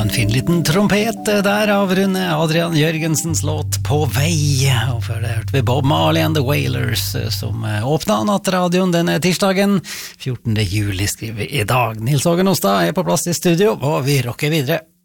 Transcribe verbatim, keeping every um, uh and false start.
en fin liten trompet der av Rune Adrian Jørgensens låt På vei. Og før det hørte vi Bob Marley and the Wailers som åpnet nattradioen denne tirsdagen. fjortende juli skriver vi i dag. Nils Ågen Ostad er på plass i studio, og vi rocker videre.